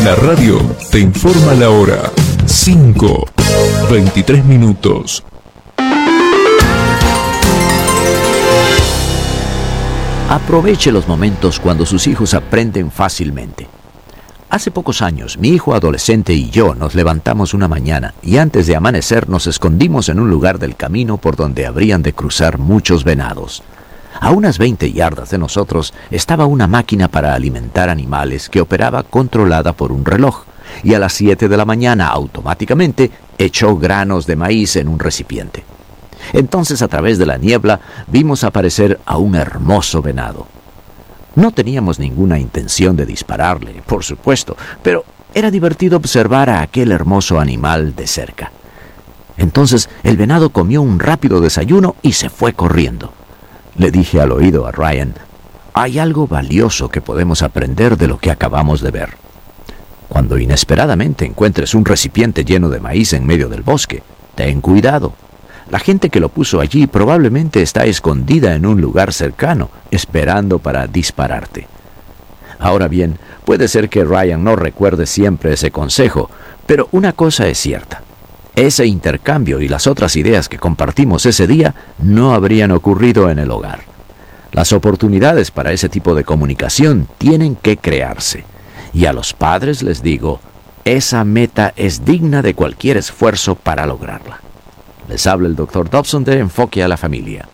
La radio te informa la hora. 5:23. Aproveche los momentos cuando sus hijos aprenden fácilmente. Hace pocos años, mi hijo adolescente y yo nos levantamos una mañana y antes de amanecer nos escondimos en un lugar del camino por donde habrían de cruzar muchos venados. A unas 20 yardas de nosotros estaba una máquina para alimentar animales que operaba controlada por un reloj, y a las 7 de la mañana automáticamente echó granos de maíz en un recipiente. Entonces, a través de la niebla, vimos aparecer a un hermoso venado. No teníamos ninguna intención de dispararle, por supuesto, pero era divertido observar a aquel hermoso animal de cerca. Entonces, el venado comió un rápido desayuno y se fue corriendo. Le dije al oído a Ryan: hay algo valioso que podemos aprender de lo que acabamos de ver. Cuando inesperadamente encuentres un recipiente lleno de maíz en medio del bosque, ten cuidado. La gente que lo puso allí probablemente está escondida en un lugar cercano, esperando para dispararte. Ahora bien, puede ser que Ryan no recuerde siempre ese consejo, pero una cosa es cierta. Ese intercambio y las otras ideas que compartimos ese día no habrían ocurrido en el hogar. Las oportunidades para ese tipo de comunicación tienen que crearse. Y a los padres les digo, esa meta es digna de cualquier esfuerzo para lograrla. Les habla el Dr. Dobson de Enfoque a la Familia.